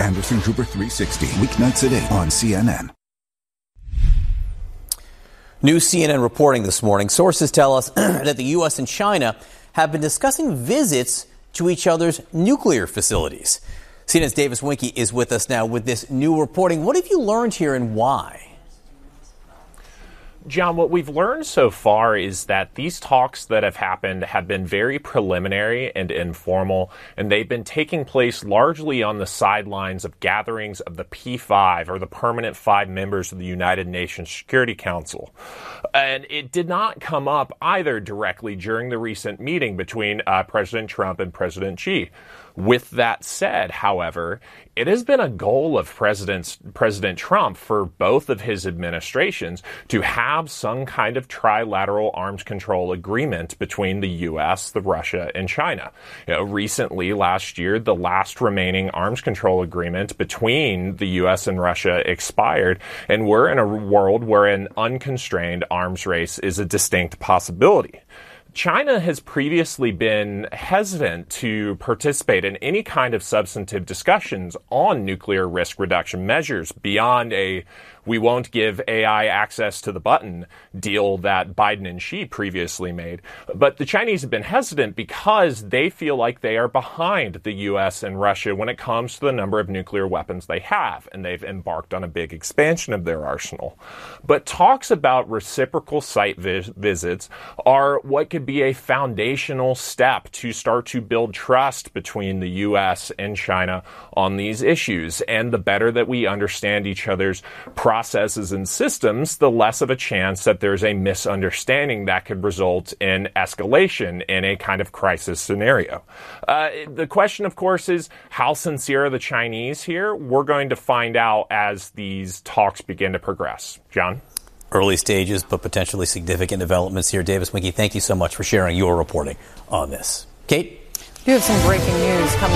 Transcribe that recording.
Anderson Cooper 360, weeknights at 8 on CNN. New CNN reporting this morning. Sources tell us that the U.S. and China have been discussing visits to each other's nuclear facilities. CNN's Davis Winke is with us now with this new reporting. What have you learned here and why? John, what we've learned so far is that these talks that have happened have been very preliminary and informal, and they've been taking place largely on the sidelines of gatherings of the P5, or the permanent 5 members of the United Nations Security Council. And it did not come up either directly during the recent meeting between President Trump and President Xi. With that said, however, it has been a goal of President Trump for both of his administrations to have some kind of trilateral arms control agreement between the U.S., Russia, and China. Recently, last year, the last remaining arms control agreement between the U.S. and Russia expired, and we're in a world where an unconstrained arms race is a distinct possibility. China has previously been hesitant to participate in any kind of substantive discussions on nuclear risk reduction measures beyond a "we won't give AI access to the button" deal that Biden and Xi previously made. But the Chinese have been hesitant because they feel like they are behind the U.S. and Russia when it comes to the number of nuclear weapons they have, and they've embarked on a big expansion of their arsenal. But talks about reciprocal site visits are what could be a foundational step to start to build trust between the U.S. and China on these issues. And the better that we understand each other's processes and systems, the less of a chance that there's a misunderstanding that could result in escalation in a kind of crisis scenario. The question, of course, is how sincere are the Chinese here? We're going to find out as these talks begin to progress. John? Early stages, but potentially significant developments here. Davis Winke, thank you so much for sharing your reporting on this. Kate? You have some breaking news coming.